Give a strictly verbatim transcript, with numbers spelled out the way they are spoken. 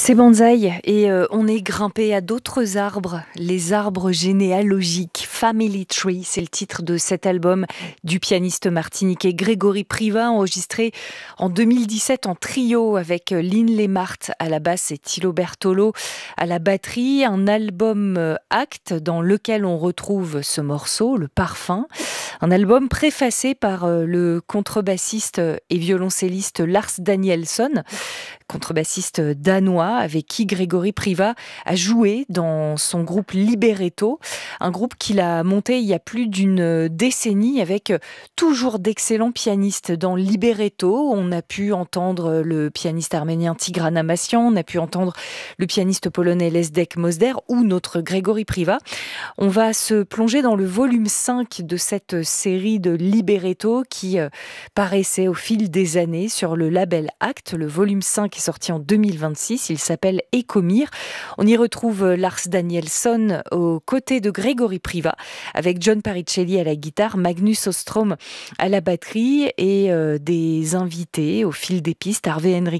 C'est Banzai et euh, on est grimpé à d'autres arbres, les arbres généalogiques. Family Tree, c'est le titre de cet album du pianiste martiniquais Grégory Privat, enregistré en deux mille dix-sept en trio avec Lynn Lemart à la basse et Thilo Bertolo à la batterie. Un album euh, acte dans lequel on retrouve ce morceau, Le Parfum. Un album préfacé par euh, le contrebassiste et violoncelliste Lars Danielsson, contrebassiste danois avec qui Grégory Privat a joué dans son groupe Libretto, un groupe qu'il a monté il y a plus d'une décennie avec toujours d'excellents pianistes. Dans Libretto, on a pu entendre le pianiste arménien Tigran Amassian, on a pu entendre le pianiste polonais Leszek Mosder ou notre Grégory Privat. On va se plonger dans le volume cinq de cette série de Libretto qui euh, paraissait au fil des années sur le label Acte. Le volume cinq est sorti en deux mille vingt-six, il s'appelle Ecomir. On y retrouve Lars Danielsson aux côtés de Grégory Privat, avec John Paricelli à la guitare, Magnus Ostrom à la batterie et euh, des invités au fil des pistes, Harvey Henrique